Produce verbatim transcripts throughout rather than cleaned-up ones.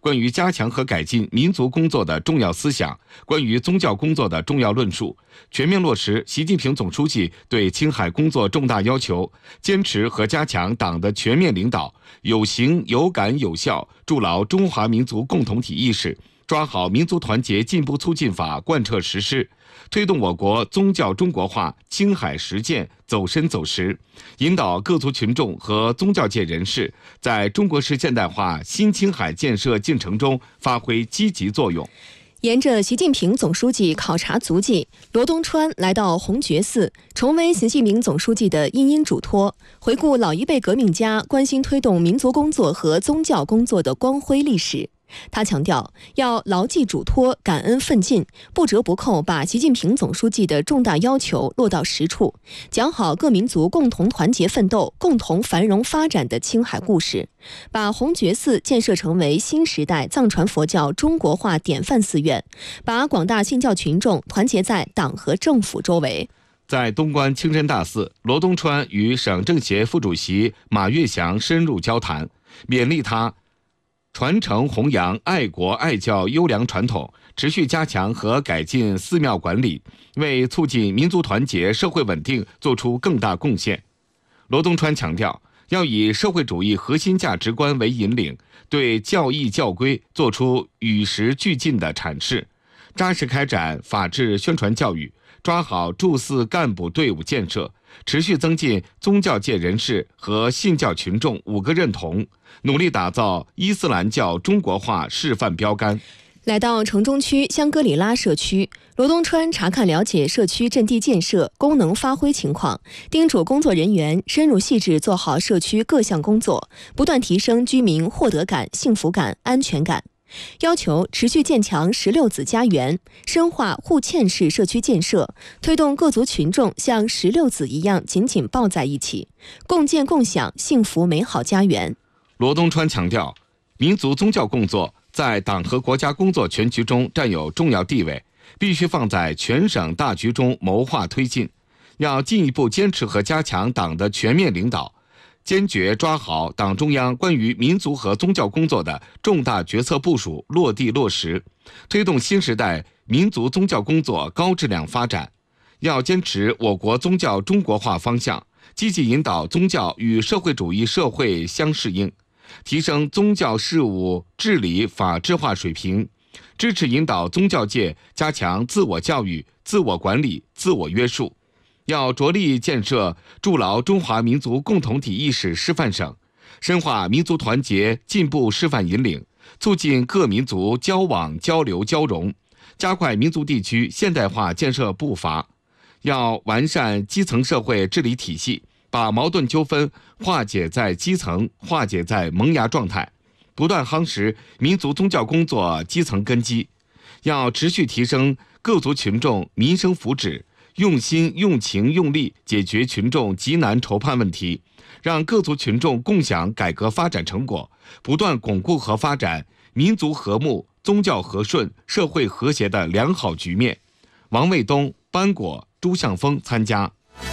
关于加强和改进民族工作的重要思想、关于宗教工作的重要论述，全面落实习近平总书记对青海工作重大要求，坚持和加强党的全面领导，有形、有感、有效，筑牢中华民族共同体意识，抓好民族团结进步促进法贯彻实施，推动我国宗教中国化青海实践走深走实，引导各族群众和宗教界人士在中国式现代化新青海建设进程中发挥积极作用。 沿着习近平总书记考察足迹，罗东川来到红觉寺，重温习近平总书记的殷殷嘱托，回顾老一辈革命家关心推动民族工作和宗教工作的光辉历史。他强调，要牢记嘱托，感恩奋进，不折不扣把习近平总书记的重大要求落到实处，讲好各民族共同团结奋斗、共同繁荣发展的青海故事，把红觉寺建设成为新时代藏传佛教中国化典范寺院，把广大信教群众团结在党和政府周围。 在东关清真大寺，罗东川与省政协副主席马跃祥深入交谈，勉励他传承弘扬爱国爱教优良传统，持续加强和改进寺庙管理，为促进民族团结、社会稳定做出更大贡献。罗东川强调，要以社会主义核心价值观为引领，对教义教规做出与时俱进的阐释，扎实开展法治宣传教育，抓好驻寺干部队伍建设，持续增进宗教界人士和信教群众五个认同，努力打造伊斯兰教中国化示范标杆。 来到城中区香格里拉社区，罗东川查看了解社区阵地建设、功能发挥情况，叮嘱工作人员深入细致做好社区各项工作，不断提升居民获得感、幸福感、安全感。要求持续建强十六子家园，深化互嵌式社区建设，推动各族群众像十六子一样紧紧抱在一起，共建共享幸福美好家园。 罗东川强调，民族宗教工作在党和国家工作全局中占有重要地位，必须放在全省大局中谋划推进，要进一步坚持和加强党的全面领导，坚决抓好党中央关于民族和宗教工作的重大决策部署落地落实，推动新时代民族宗教工作高质量发展。要坚持我国宗教中国化方向，积极引导宗教与社会主义社会相适应，提升宗教事务治理法治化水平，支持引导宗教界加强自我教育、自我管理、自我约束。要着力建设筑牢中华民族共同体意识示范省，深化民族团结进步示范引领，促进各民族交往交流交融，加快民族地区现代化建设步伐。要完善基层社会治理体系，把矛盾纠纷化解在基层，化解在萌芽状态，不断夯实民族宗教工作基层根基。要持续提升各族群众民生福祉，用心用情用力解决群众急难愁盼问题，让各族群众共享改革发展成果，不断巩固和发展民族和睦、宗教和顺、社会和谐的良好局面。王卫东、班果、朱向峰参加。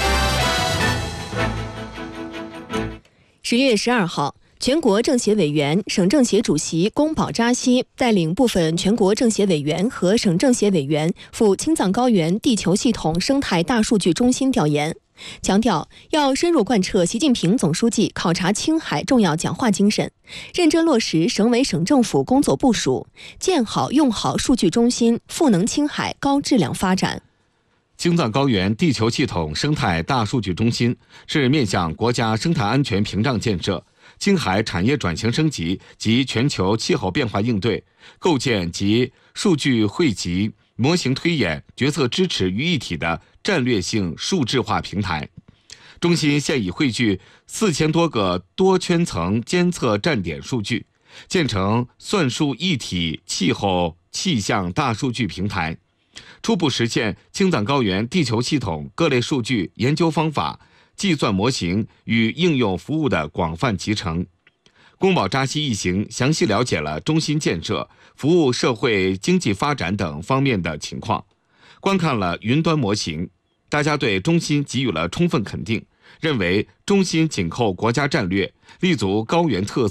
十月十二号，全国政协委员、省政协主席宫保扎西带领部分全国政协委员和省政协委员赴青藏高原地球系统生态大数据中心调研，强调要深入贯彻习近平总书记考察青海重要讲话精神，认真落实省委省政府工作部署，建好用好数据中心，赋能青海高质量发展。 青藏高原地球系统生态大数据中心是面向国家生态安全屏障建设、青海产业转型升级及全球气候变化应对、构建及数据汇集、模型推演、决策支持于一体的战略性数字化平台。中心现已汇聚四千多个多圈层监测站点数据，建成算术一体气候气象大数据平台，初步实现青藏高原地球系统各类数据研究方法、计算模型与应用服务的广泛集成。宫保扎西一行详细了解了中心建设、服务社会经济发展等方面的情况，观看了云端模型，大家对中心给予了充分肯定，认为中心紧扣国家战略，立足高原特色，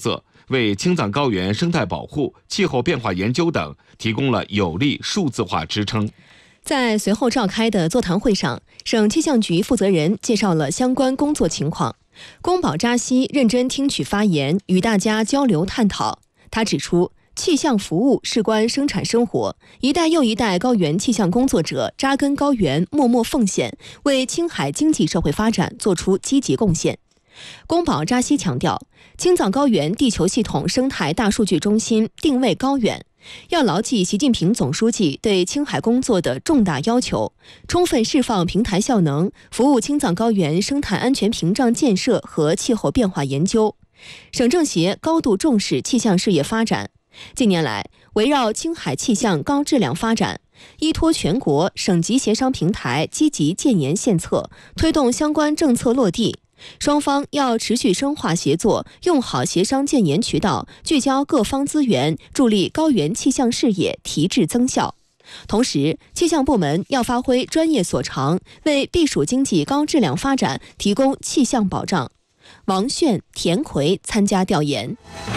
为青藏高原生态保护、气候变化研究等提供了有力数字化支撑。 在随后召开的座谈会上，省气象局负责人介绍了相关工作情况。宫保扎西认真听取发言，与大家交流探讨。他指出，气象服务事关生产生活，一代又一代高原气象工作者扎根高原，默默奉献，为青海经济社会发展做出积极贡献。宫保扎西强调，青藏高原地球系统生态大数据中心定位高远，要牢记习近平总书记对青海工作的重大要求，充分释放平台效能，服务青藏高原生态安全屏障建设和气候变化研究。省政协高度重视气象事业发展。近年来，围绕青海气象高质量发展，依托全国省级协商平台，积极建言献策，推动相关政策落地。双方要持续深化协作，用好协商建言渠道，聚焦各方资源，助力高原气象事业提质增效。同时，气象部门要发挥专业所长，为避暑经济高质量发展提供气象保障。王炫、田奎参加调研。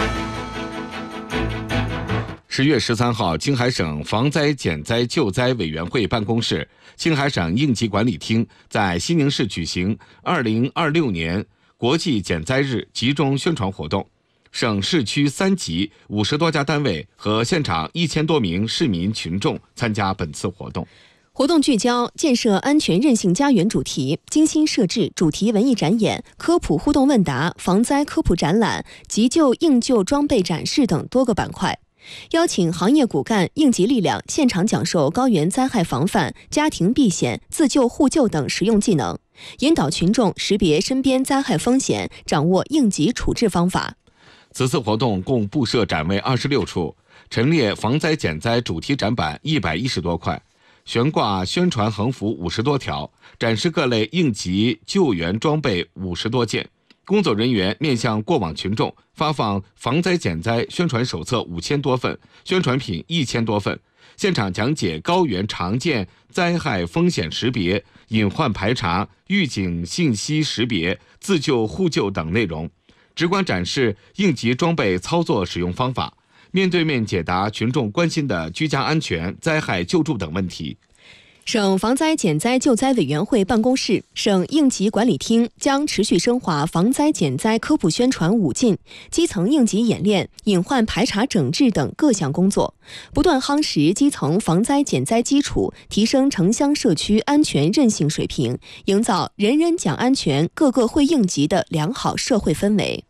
十月十三号，青海省防灾减灾救灾委员会办公室、青海省应急管理厅在西宁市举行二零二六年国际减灾日集中宣传活动。省市区三级五十多家单位和现场一千多名市民群众参加本次活动。 活动聚焦建设安全韧性家园主题，精心设置主题文艺展演、科普互动问答、防灾科普展览、急救应救装备展示等多个板块。邀请行业骨干、应急力量现场讲授高原灾害防范、家庭避险、自救互救等实用技能，引导群众识别身边灾害风险，掌握应急处置方法。 此次活动共布设展位二十六处，陈列防灾减灾主题展板一百一十多块，悬挂宣传横幅五十多条，展示各类应急救援装备五十多件。工作人员面向过往群众发放防灾减灾宣传手册五千多份，宣传品一千多份，现场讲解高原常见灾害风险识别、隐患排查、预警信息识别、自救互救等内容，直观展示应急装备操作使用方法，面对面解答群众关心的居家安全、灾害救助等问题。 省防灾减灾救灾委员会办公室、省应急管理厅将持续深化防灾减灾科普宣传五进、基层应急演练、隐患排查整治等各项工作，不断夯实基层防灾减灾基础，提升城乡社区安全韧性水平，营造人人讲安全、个个会应急的良好社会氛围。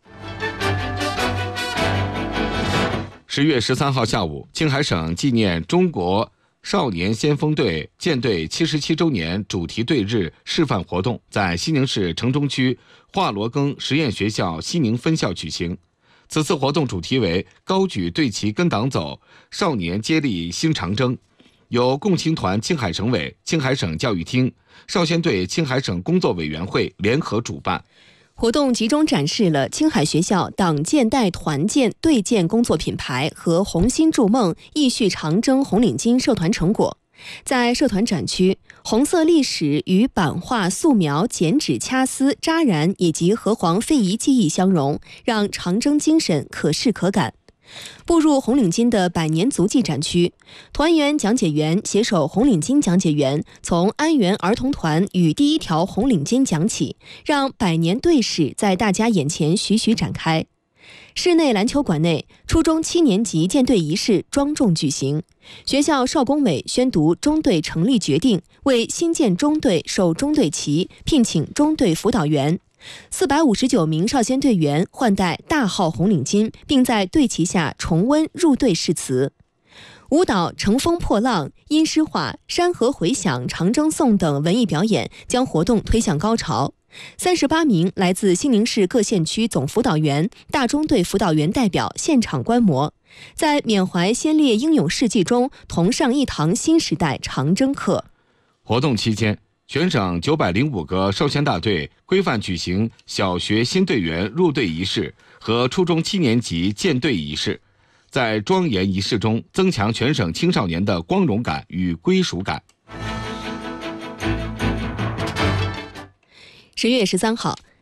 十月十三号下午，青海省纪念中国少年先锋队建队七十七周年主题队日示范活动在西宁市城中区华罗庚实验学校西宁分校举行。此次活动主题为高举队旗跟党走，少年接力新长征，由共青团青海省委、青海省教育厅、少先队青海省工作委员会联合主办。 活动集中展示了青海学校党建带团建队建工作品牌和红心筑梦义续长征红领巾社团成果。在社团展区，红色历史与版画、素描、剪纸、掐丝、扎染以及河黄非遗技艺相融，让长征精神可视可感。步入红领巾的百年足迹展区，团员讲解员携手红领巾讲解员，从安源儿童团与第一条红领巾讲起，让百年队史在大家眼前徐徐展开。室内篮球馆内，初中七年级建队仪式庄重举行，学校少工委宣读中队成立决定，为新建中队授中队旗，聘请中队辅导员。四百五十九名少先队员换戴大号红领巾，并在队旗下重温入队誓词。舞蹈《乘风破浪》、阴诗画、山河回响、长征颂等文艺表演将活动推向高潮。三十八名来自西宁市各县区总辅导员、大中队辅导员代表现场观摩，在缅怀先烈英勇事迹中同上一堂新时代长征课。 活动期间，全省九百零五个少先大队规范举行小学新队员入队仪式和初中七年级建队仪式，在庄严仪式中增强全省青少年的光荣感与归属感。 十月十三号，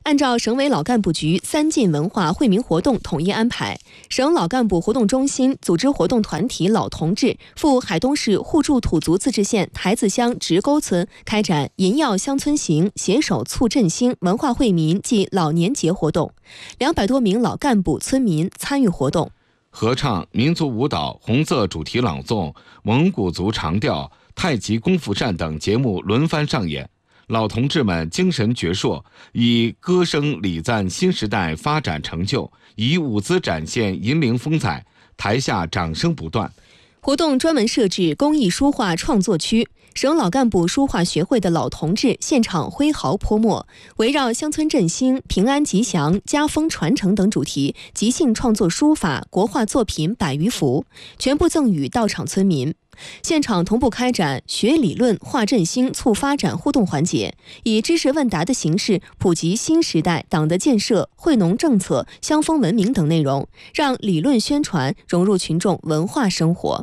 按照省委老干部局三进文化惠民活动统一安排，省老干部活动中心组织活动团体老同志赴海东市互助土族自治县台子乡直沟村开展银耀乡村行携手促振兴文化惠民暨老年节活动，两百多名老干部村民参与活动。 合唱、民族舞蹈、红色主题朗诵、蒙古族长调、太极功夫扇等节目轮番上演，老同志们精神矍铄，以歌声礼赞新时代发展成就，以舞姿展现银陵风采，台下掌声不断。 活动专门设置公益书画创作区，省老干部书画学会的老同志现场挥毫泼墨，围绕乡村振兴、平安吉祥、家风传承等主题，即兴创作书法、国画作品百余幅，全部赠予到场村民。现场同步开展学理论、话振兴、促发展互动环节，以知识问答的形式普及新时代党的建设、惠农政策、乡风文明等内容，让理论宣传融入群众文化生活。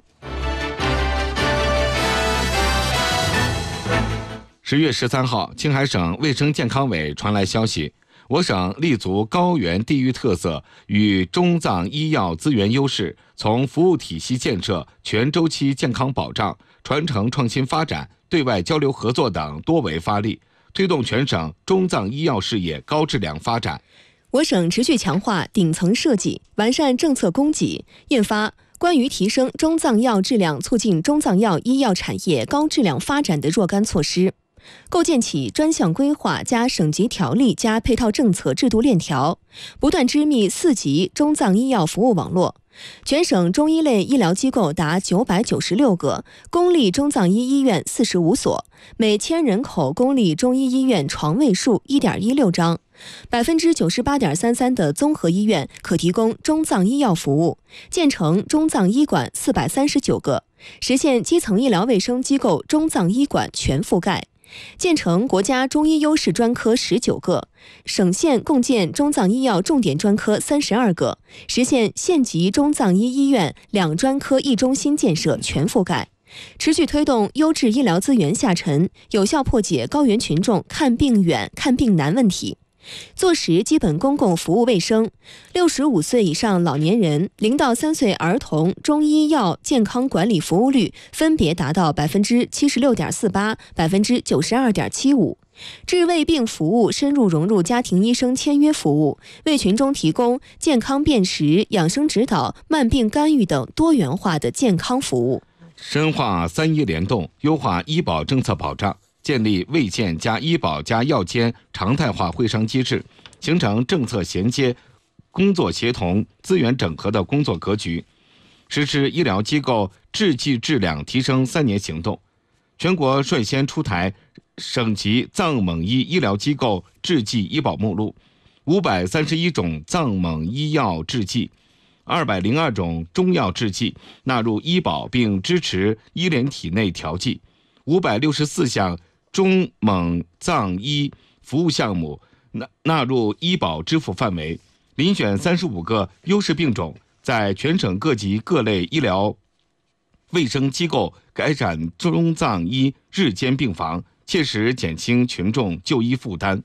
十月十三号，青海省卫生健康委传来消息，我省立足高原地域特色与中藏医药资源优势，从服务体系建设、全周期健康保障、传承创新发展、对外交流合作等多维发力，推动全省中藏医药事业高质量发展。 我省持续强化顶层设计，完善政策供给，印发关于提升中藏药质量、促进中藏药医药产业高质量发展的若干措施，构建起专项规划加省级条例加配套政策制度链条，不断织密四级中藏医药服务网络。全省中医类医疗机构达九百九十六个，公立中藏医医院四十五所，每千人口公立中医医院床位数 一点一六张，百分之九十八点三三的综合医院可提供中藏医药服务，建成中藏医馆四百三十九个，实现基层医疗卫生机构中藏医馆全覆盖。建成国家中医优势专科十九个，省县共建中藏医药重点专科三十二个，实现县级中藏医医院两专科一中心建设全覆盖。持续推动优质医疗资源下沉，有效破解高原群众看病远、看病难问题。坐实基本公共服务卫生，六十五岁以上老年人、零到三岁儿童中医药健康管理服务率分别达到百分之七十六点四八、百分之九十二点七五。治胃病服务深入融入家庭医生签约服务，为群众提供健康辨识、养生指导、慢病干预等多元化的健康服务。 深化三医联动，优化医保政策保障，建立卫健加医保加药监常态化会商机制，形成政策衔接、工作协同、资源整合的工作格局，实施医疗机构治剂质量提升三年行动。全国率先出台省级藏蒙医医疗机构治剂医保目录，五百三十一种藏蒙医药制剂、二百零二种中药制剂纳入医保，并支持医联体内调剂，五百六十四项中蒙藏医服务项目纳纳入医保支付范围，遴选三十五个优势病种，在全省各级各类医疗卫生机构开展中藏医日间病房，切实减轻群众就医负担。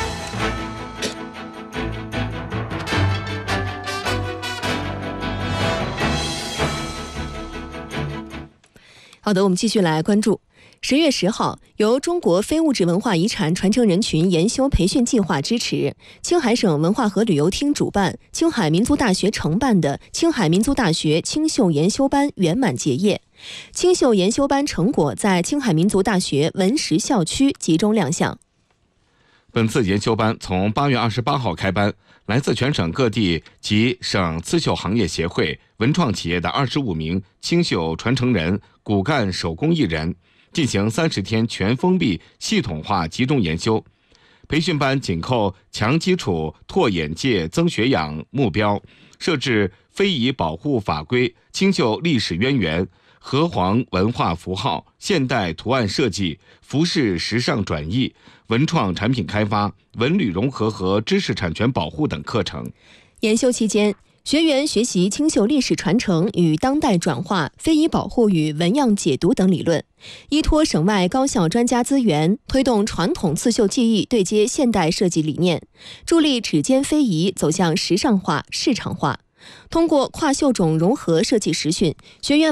好的，我们继续来关注。十月十号，由中国非物质文化遗产传承人群研修培训计划支持，青海省文化和旅游厅主办、青海民族大学承办的青海民族大学青秀研修班圆满结业。青秀研修班成果在青海民族大学文实校区集中亮相。 本次研修班从八月二十八号开班，来自全省各地及省刺绣行业协会、文创企业的二十五名青绣传承人、骨干手工艺人进行三十天全封闭系统化集中研修。培训班紧扣强基础、拓眼界、增学养目标，设置非遗保护法规、青绣历史渊源、河湟文化符号、现代图案设计、服饰时尚转译、文创产品开发、文旅融合和知识产权保护等课程。 研修期间， 学员学习清秀历史传承与当代转化、非遗保护与纹样解读等理论，依托省外高校专家资源，推动传统刺绣技艺对接现代设计理念，助力指尖非遗走向时尚化、市场化。通过跨绣种融合设计实训，学员